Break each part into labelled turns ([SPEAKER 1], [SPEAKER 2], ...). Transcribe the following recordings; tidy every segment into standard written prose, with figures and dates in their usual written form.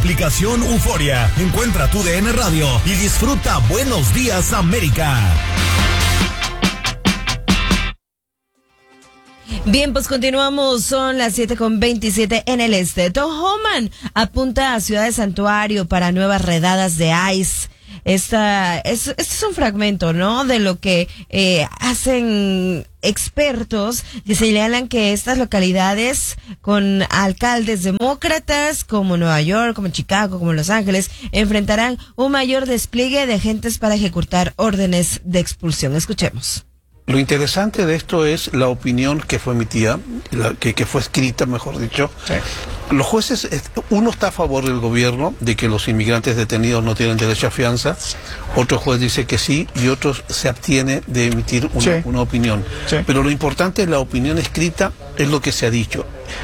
[SPEAKER 1] aplicación Euforia. Encuentra tu DN Radio y disfruta Buenos Días América.
[SPEAKER 2] Bien, pues continuamos, son las 7:27 en el este. Tom Homan apunta a Ciudad de Santuario para nuevas redadas de ICE. Este es un fragmento, ¿no?, de lo que hacen expertos que señalan que estas localidades con alcaldes demócratas como Nueva York, como Chicago, como Los Ángeles, enfrentarán un mayor despliegue de agentes para ejecutar órdenes de expulsión. Escuchemos.
[SPEAKER 3] Lo interesante de esto es la opinión que fue emitida, que fue escrita, mejor dicho. Sí. Los jueces, uno está a favor del gobierno de que los inmigrantes detenidos no tienen derecho a fianza, otro juez dice que sí y otro se abstiene de emitir una opinión. Sí. Pero lo importante es la opinión escrita, es lo que se ha dicho.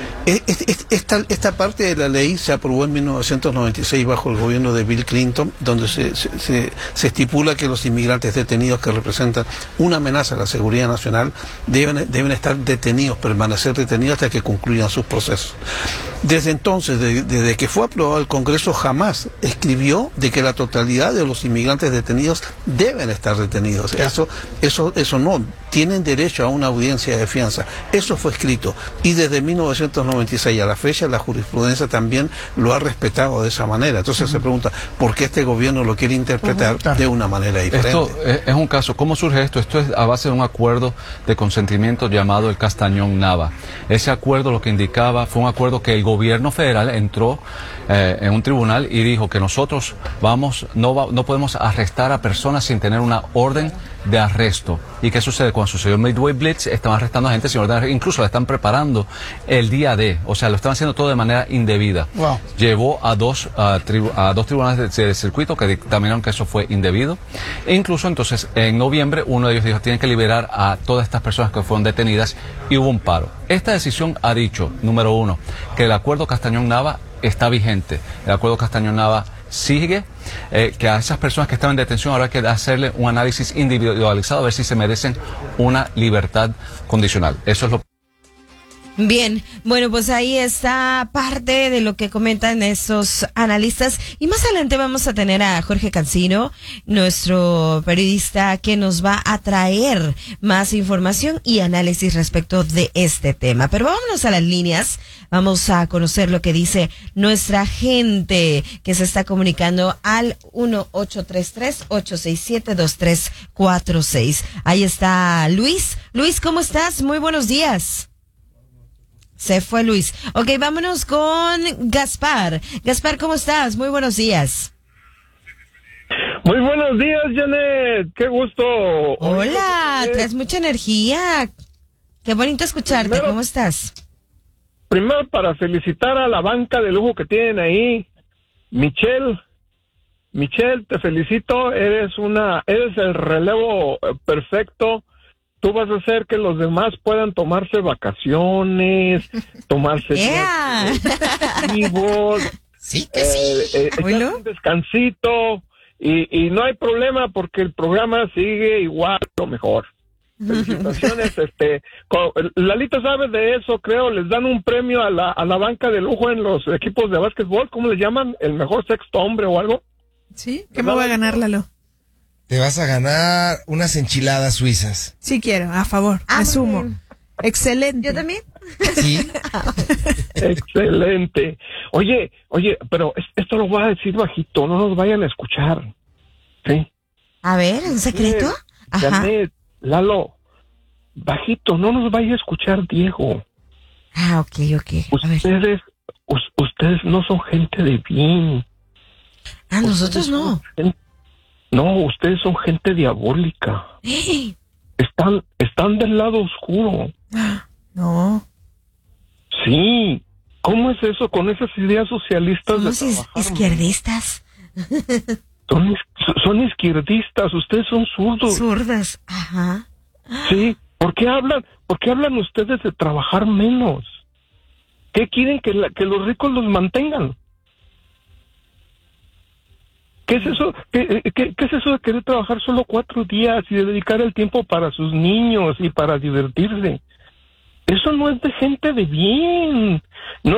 [SPEAKER 3] Esta parte de la ley se aprobó en 1996 bajo el gobierno de Bill Clinton, donde se estipula que los inmigrantes detenidos que representan una amenaza a la seguridad nacional deben estar detenidos, permanecer detenidos hasta que concluyan sus procesos. Desde entonces, desde que fue aprobado el Congreso, jamás escribió de que la totalidad de los inmigrantes detenidos deben estar detenidos. Eso no, tienen derecho a una audiencia de fianza. Eso fue escrito. Y desde 1996 a la fecha, la jurisprudencia también lo ha respetado de esa manera. Entonces se pregunta, ¿por qué este gobierno lo quiere interpretar de una manera diferente?
[SPEAKER 4] Esto es un caso. ¿Cómo surge esto? Esto es a base de un acuerdo de consentimiento llamado el Castañón-Nava. Ese acuerdo lo que indicaba fue un acuerdo que el gobierno federal entró en un tribunal y dijo que nosotros no podemos arrestar a personas sin tener una orden de arresto. ¿Y qué sucede? Cuando sucedió el Midway Blitz, están arrestando a gente sin orden de arresto, incluso la están preparando el día D, o sea, lo están haciendo todo de manera indebida. Wow. Llevó a dos tribunales de circuito que dictaminaron que eso fue indebido. E incluso entonces, en noviembre, uno de ellos dijo, tienen que liberar a todas estas personas que fueron detenidas, y hubo un paro. Esta decisión ha dicho, número uno, que el acuerdo Castañón-Nava está vigente. El acuerdo Castañón-Nava sigue, que a esas personas que estaban en detención ahora hay que hacerle un análisis individualizado a ver si se merecen una libertad condicional. Eso es lo.
[SPEAKER 2] Bien, bueno, pues ahí está parte de lo que comentan estos analistas, y más adelante vamos a tener a Jorge Cancino, nuestro periodista, que nos va a traer más información y análisis respecto de este tema. Pero vámonos a las líneas, vamos a conocer lo que dice nuestra gente que se está comunicando al 1-833-867-2346. Ahí está Luis. Luis, ¿cómo estás? Muy buenos días. Se fue Luis. Ok, vámonos con Gaspar. Gaspar, ¿cómo estás? Muy buenos días.
[SPEAKER 5] Muy buenos días, Janet. Qué gusto.
[SPEAKER 2] Hola, traes mucha energía. Qué bonito escucharte. ¿Cómo estás?
[SPEAKER 5] Primero, para felicitar a la banca de lujo que tienen ahí. Michelle, te felicito. Eres el relevo perfecto. Tú vas a hacer que los demás puedan tomarse vacaciones, tomarse vivos,
[SPEAKER 2] sí que sí,
[SPEAKER 5] un descansito, y no hay problema porque el programa sigue igual o mejor. Felicitaciones, Lalito sabe de eso, creo. Les dan un premio a la banca de lujo en los equipos de básquetbol. ¿Cómo le llaman? ¿El mejor sexto hombre o algo?
[SPEAKER 6] Sí, ¿qué me voy a ganar, Lalo?
[SPEAKER 7] Te vas a ganar unas enchiladas suizas.
[SPEAKER 6] Sí quiero, a favor, me sumo. Excelente.
[SPEAKER 2] ¿Yo también?
[SPEAKER 7] Sí.
[SPEAKER 5] Excelente. Oye, pero esto lo voy a decir bajito, no nos vayan a escuchar. ¿Sí?
[SPEAKER 2] A ver, ¿un secreto? Ajá.
[SPEAKER 5] Janet, Lalo, bajito, no nos vaya a escuchar Diego.
[SPEAKER 2] Ah, ok.
[SPEAKER 5] Ustedes no son gente de bien.
[SPEAKER 2] Ah, nosotros no.
[SPEAKER 5] No, ustedes son gente diabólica. Están del lado oscuro.
[SPEAKER 6] No.
[SPEAKER 5] Sí. ¿Cómo es eso con esas ideas socialistas?
[SPEAKER 2] Somos izquierdistas.
[SPEAKER 5] Son izquierdistas, ustedes son zurdos.
[SPEAKER 2] Zurdas, ajá.
[SPEAKER 5] Sí. ¿Por qué hablan ustedes de trabajar menos? ¿Qué quieren que los ricos los mantengan? ¿Qué es eso? ¿Qué es eso de querer trabajar solo 4 días y de dedicar el tiempo para sus niños y para divertirse? Eso no es de gente de bien. No,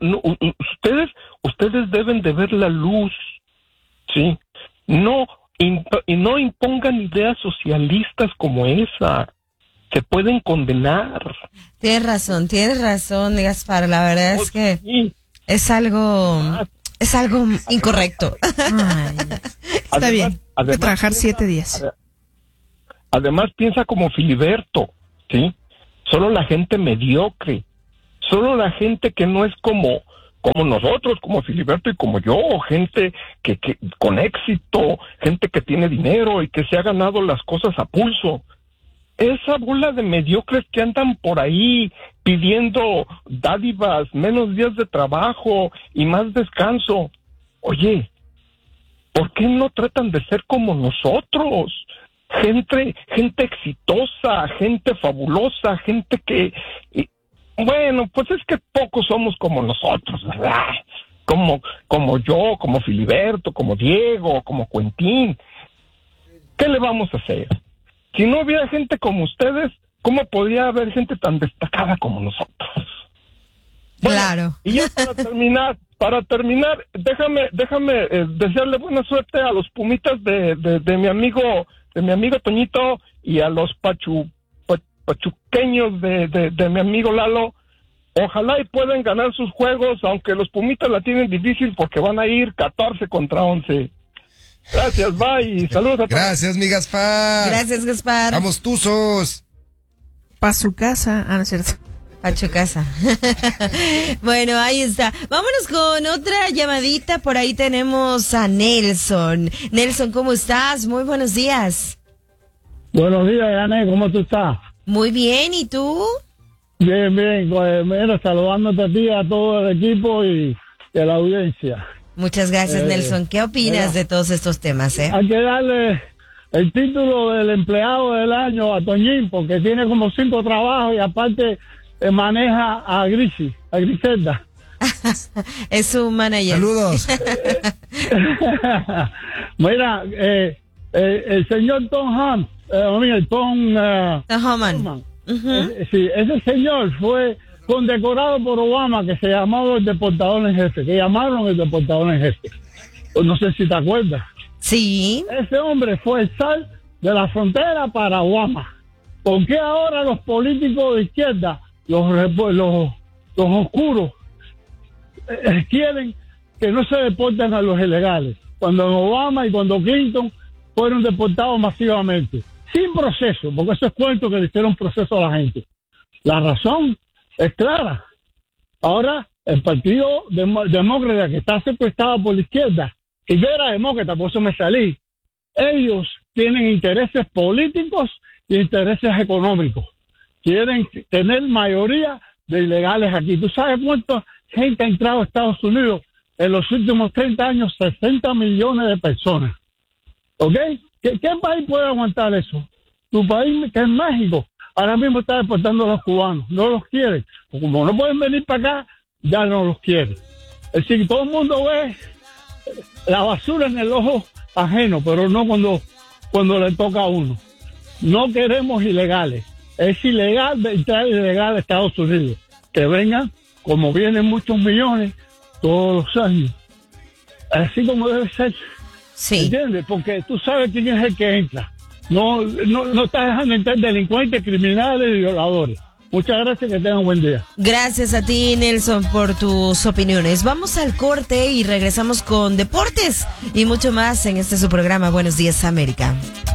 [SPEAKER 5] ustedes deben de ver la luz, ¿sí? No impongan ideas socialistas como esa. Se pueden condenar.
[SPEAKER 2] Tienes razón, Gaspar. La verdad es que es algo incorrecto.
[SPEAKER 6] Ay, está bien. Hay que trabajar 7 días.
[SPEAKER 5] Además piensa como Filiberto, ¿sí? Solo la gente mediocre, solo la gente que no es como nosotros, como Filiberto y como yo, gente que con éxito, gente que tiene dinero y que se ha ganado las cosas a pulso. Esa bola de mediocres que andan por ahí pidiendo dádivas, menos días de trabajo y más descanso. Oye, ¿por qué no tratan de ser como nosotros? Gente exitosa, gente fabulosa, gente que... Bueno, pues es que pocos somos como nosotros, ¿verdad? Como yo, como Filiberto, como Diego, como Quentín. ¿Qué le vamos a hacer? Si no hubiera gente como ustedes, ¿cómo podría haber gente tan destacada como nosotros? Bueno,
[SPEAKER 2] claro.
[SPEAKER 5] Y ya para terminar, déjame desearle buena suerte a los Pumitas de mi amigo Toñito y a los pachuqueños de mi amigo Lalo. Ojalá y puedan ganar sus juegos, aunque los Pumitas la tienen difícil porque van a ir 14-11. Gracias, bye, y saludos a todos.
[SPEAKER 7] Gracias, mi Gaspar.
[SPEAKER 2] Gracias, Gaspar.
[SPEAKER 7] Vamos, tuzos.
[SPEAKER 6] Pa' su casa. Ah, no es cierto.
[SPEAKER 2] Pa' su casa. Bueno, ahí está. Vámonos con otra llamadita. Por ahí tenemos a Nelson. Nelson, ¿cómo estás? Muy buenos días.
[SPEAKER 8] Buenos días, Yané, ¿cómo tú estás?
[SPEAKER 2] Muy bien, ¿y tú?
[SPEAKER 8] Bien, pues, mira, saludándote a ti, a todo el equipo y a la audiencia.
[SPEAKER 2] Muchas gracias, Nelson. ¿Qué opinas de todos estos temas,
[SPEAKER 8] Hay que darle el título del empleado del año a Toñín, porque tiene como 5 trabajos y aparte maneja a Griselda.
[SPEAKER 2] Es su manager.
[SPEAKER 7] Saludos.
[SPEAKER 8] Mira, el señor Tom
[SPEAKER 2] Homan.
[SPEAKER 8] Sí, ese señor fue condecorado por Obama, que se llamaba el deportador en jefe, que llamaron el deportador en jefe. No sé si te acuerdas.
[SPEAKER 2] Sí.
[SPEAKER 8] Ese hombre fue el sal de la frontera para Obama. ¿Por qué ahora los políticos de izquierda, los oscuros, quieren que no se deporten a los ilegales? Cuando Obama y cuando Clinton fueron deportados masivamente, sin proceso, porque eso es cuento que le hicieron proceso a la gente. La razón es clara. Ahora, el Partido Demócrata, que está secuestrado por la izquierda, y yo era demócrata, por eso me salí, ellos tienen intereses políticos e intereses económicos. Quieren tener mayoría de ilegales aquí. ¿Tú sabes cuánta gente ha entrado a Estados Unidos en los últimos 30 años? 60 millones de personas. ¿Ok? ¿Qué país puede aguantar eso? Tu país, que es México, ahora mismo está deportando a los cubanos. No los quiere. Como no pueden venir para acá, ya no los quiere. Es decir, todo el mundo ve la basura en el ojo ajeno, pero no cuando le toca a uno. No queremos ilegales. Es ilegal entrar ilegal a Estados Unidos. Que vengan, como vienen muchos millones, todos los años. Así como debe ser.
[SPEAKER 2] Sí.
[SPEAKER 8] ¿Entiendes? Porque tú sabes quién es el que entra. No estás dejando entrar delincuentes, criminales y violadores. Muchas gracias, que tengan un buen día.
[SPEAKER 2] Gracias a ti, Nelson, por tus opiniones. Vamos al corte y regresamos con deportes y mucho más en este su programa Buenos Días, América.